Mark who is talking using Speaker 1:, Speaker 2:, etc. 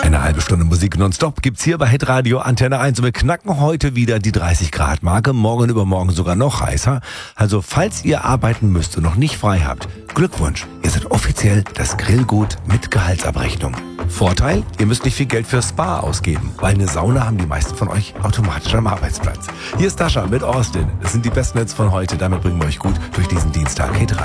Speaker 1: Eine halbe Stunde Musik nonstop gibt's hier bei Hitradio Antenne 1. Und wir knacken heute wieder die 30-Grad-Marke, morgen übermorgen sogar noch heißer. Also falls ihr arbeiten müsst und noch nicht frei habt, Glückwunsch, ihr seid offiziell das Grillgut mit Gehaltsabrechnung. Vorteil, ihr müsst nicht viel Geld für Spa ausgeben, weil eine Sauna haben die meisten von euch automatisch am Arbeitsplatz. Hier ist Dasha mit Austin. Das sind die besten Hits von heute, damit bringen wir euch gut durch diesen Dienstag. Hitradio.